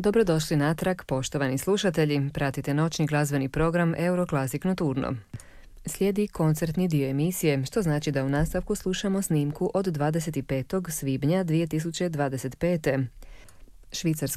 Dobrodošli natrag, poštovani slušatelji. Pratite noćni glazbeni program Euroclassic Nocturno. Slijedi koncertni dio emisije, što znači da u nastavku slušamo snimku od 25. svibnja 2025. Švicarski